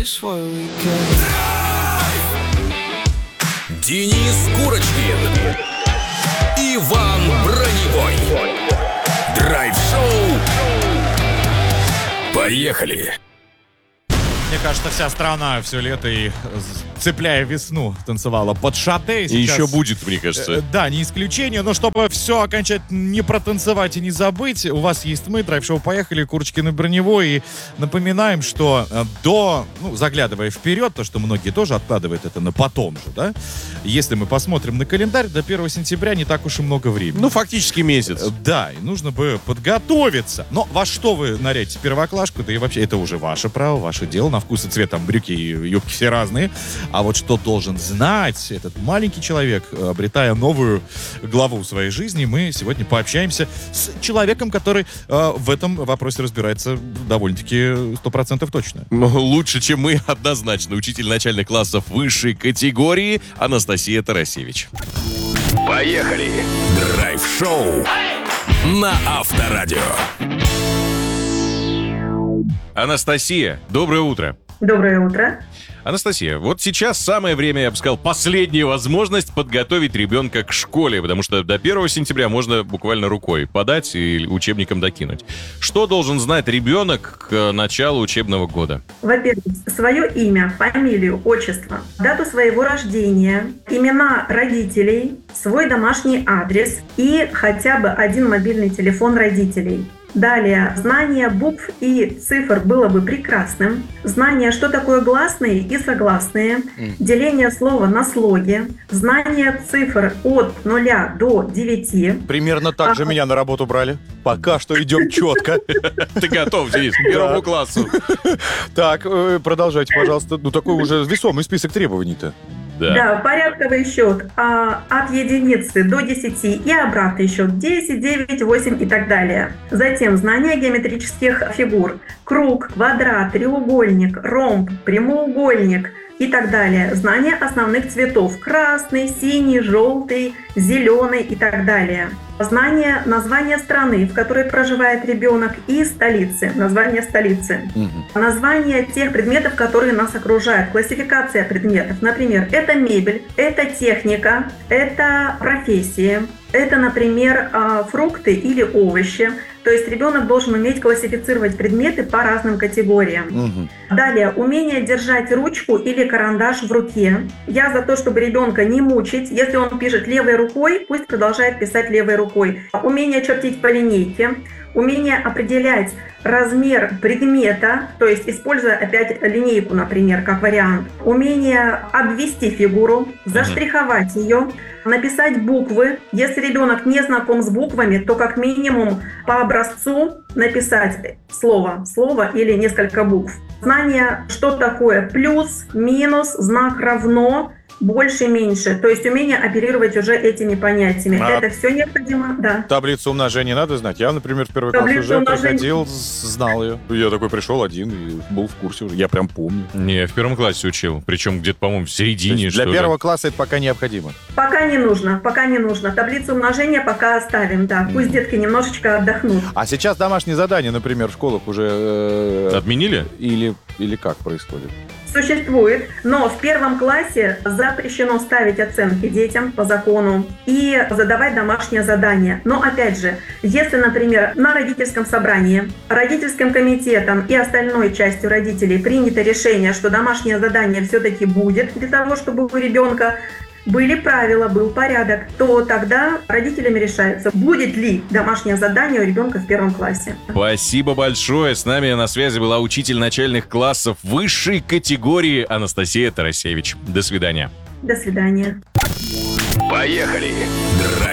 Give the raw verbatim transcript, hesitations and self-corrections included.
Денис Курочкин, Иван Броневой. Драйв-шоу. Поехали! Мне кажется, вся страна все лето и, цепляя весну, танцевала под шатэ. И еще будет, мне кажется. Да, не исключение, но чтобы все окончательно не протанцевать и не забыть, у вас есть мы, драйв-шоу «Поехали», Курочкин и Броневой. И напоминаем, что до, ну, заглядывая вперед, то, что многие тоже откладывают это на потом же, да, если мы посмотрим на календарь, до первого сентября не так уж и много времени. Ну, фактически месяц. Да, и нужно бы подготовиться. Но во что вы нарядите первоклашку, да и вообще это уже ваше право, ваше дело. На вкус и цвет, там брюки и юбки все разные. А вот что должен знать этот маленький человек, обретая новую главу своей жизни, мы сегодня пообщаемся с человеком, который э, в этом вопросе разбирается довольно-таки сто процентов точно. Лучше, чем мы, однозначно. Учитель начальных классов высшей категории Анастасия Тарасевич. Поехали! Драйв-шоу на Авторадио. Анастасия, доброе утро. Доброе утро. Анастасия, вот сейчас самое время, я бы сказал, последняя возможность подготовить ребенка к школе, потому что до первого сентября можно буквально рукой подать и учебником докинуть. Что должен знать ребенок к началу учебного года? Во-первых, свое имя, фамилию, отчество, дату своего рождения, имена родителей, свой домашний адрес и хотя бы один мобильный телефон родителей. Далее, знание букв и цифр было бы прекрасным. Знание, что такое гласные и согласные. Деление слова на слоги. Знание цифр от нуля до девяти. Примерно так же меня на работу брали. Пока что идем четко. Ты готов, Денис, к первому классу. Так, продолжайте, пожалуйста. Ну, такой уже весомый список требований-то. Да. Да, порядковый счет а, от единицы до десяти и обратный счет десять, девять, восемь и так далее. Затем знание геометрических фигур. Круг, квадрат, треугольник, ромб, прямоугольник и так далее. Знание основных цветов. Красный, синий, желтый, зеленый и так далее. Знание названия страны, в которой проживает ребенок, и столицы, название столицы. Угу. Название тех предметов, которые нас окружают, классификация предметов. Например, это мебель, это техника, это профессии, это, например, фрукты или овощи. То есть ребенок должен уметь классифицировать предметы по разным категориям. Угу. Далее, умение держать ручку или карандаш в руке. Я за то, чтобы ребенка не мучить. Если он пишет левой рукой, пусть продолжает писать левой рукой. Умение чертить по линейке. Умение определять размер предмета, то есть используя опять линейку, например, как вариант. Умение обвести фигуру, заштриховать ее, написать буквы. Если ребенок не знаком с буквами, то как минимум по образцу написать слово, слово или несколько букв. Знание, что такое плюс, минус, знак равно, больше, меньше. То есть умение оперировать уже этими понятиями. А это все необходимо, да. Таблицу умножения надо знать. Я, например, в первый Таблицу класс уже умножения... приходил, знал ее. Я такой пришел один и был в курсе уже. Я прям помню. Не, в первом классе учил. Причем где-то, по-моему, в середине. Для первого класса это пока необходимо. Пока не нужно, пока не нужно. Таблицу умножения пока оставим, да. Пусть mm. детки немножечко отдохнут. А сейчас домашние задания, например, в школах уже... Э, отменили? Или, или как происходит? Существует, но в первом классе запрещено ставить оценки детям по закону и задавать домашнее задание. Но опять же, если, например, на родительском собрании, родительским комитетом и остальной частью родителей принято решение, что домашнее задание все-таки будет для того, чтобы у ребенка были правила, был порядок, то тогда родителями решается, будет ли домашнее задание у ребенка в первом классе. Спасибо большое. С нами на связи была учитель начальных классов высшей категории Анастасия Тарасевич. До свидания. До свидания. Поехали!